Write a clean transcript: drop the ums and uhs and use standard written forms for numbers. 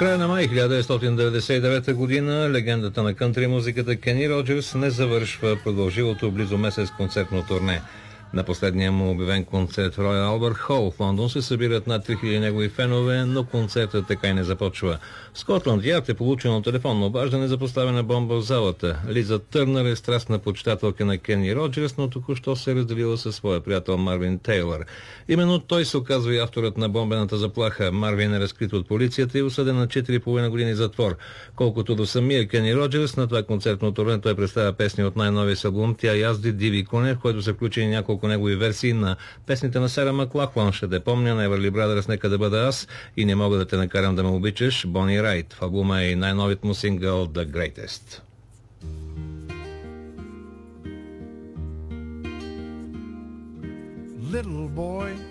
края на май 1999 година легендата на кънтри музиката Кени Роджерс не завършва продължилото близо месец концертно турне. На последния му обявен концерт в Royal Albert Hall в Лондон се събират над 3000 негови фенове, но концертът така и не започва. Скотланд Ярд е получено телефонно обаждане за поставена бомба в залата. Лиза Търнър е страстна почитателка на Кени Роджерс, но току-що се разделила със своя приятел Марвин Тейлър. Именно той се оказва и авторът на бомбената заплаха. Марвин е разкрит от полицията и осъден на 4,5 години затвор. Колкото до самия Кени Роджерс, на това концертно турне той представя песни от най-новия си албум "Тя язди Диви коне", в който се включи и няколко негови версии на песните на Сара Маклахлан. Ще те помня, на Everly Brothers, "Нека да бъда аз" и "Не мога да те накарам да ме обичаш", Бони Райт. В албума е и най-новият му сингъл "The Greatest". Little boy